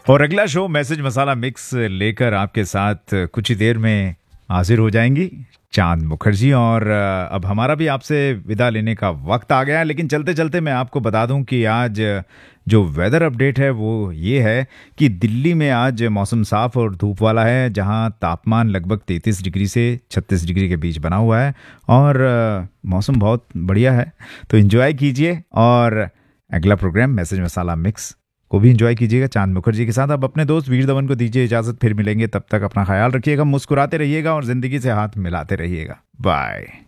और अगला show message मसाला mix लेकर आपके साथ कुछ ही देर में हाजिर हो जाएंगी चांद मुखर्जी। और अब हमारा भी आपसे विदा लेने का वक्त आ गया है, लेकिन चलते चलते मैं आपको बता दूं कि आज जो वेदर अपडेट है वो ये है कि दिल्ली में आज मौसम साफ और धूप वाला है, जहां तापमान लगभग 33 डिग्री से 36 डिग्री के बीच बना हुआ है और मौसम बहुत बढ़िया है। तो एंजॉय कीजिए और अगला प्रोग्राम मैसेज मसाला मिक्स को भी एंजॉय कीजिएगा चांद मुखर्जी के साथ। अब अपने दोस्त वीर धवन को दीजिए इजाजत, फिर मिलेंगे, तब तक अपना ख्याल रखिएगा, मुस्कुराते रहिएगा और जिंदगी से हाथ मिलाते रहिएगा। बाय।